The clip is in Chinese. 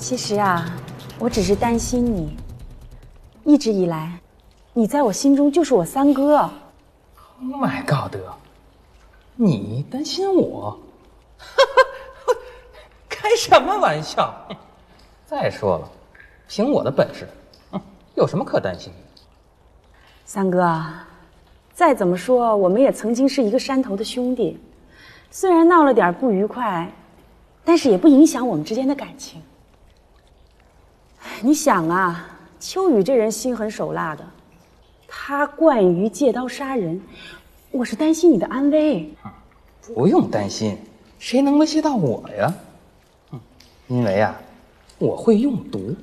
其实啊，我只是担心你。一直以来，你在我心中就是我三哥。 Oh my god，你担心我？开什么玩笑！再说了，凭我的本事，有什么可担心的？ 三哥，再怎么说，我们也曾经是一个山头的兄弟，虽然闹了点不愉快，但是也不影响我们之间的感情。你想啊，秋雨这人心狠手辣的，他惯于借刀杀人，我是担心你的安危。 不用担心，谁能威胁到我呀？因为啊，我会用毒。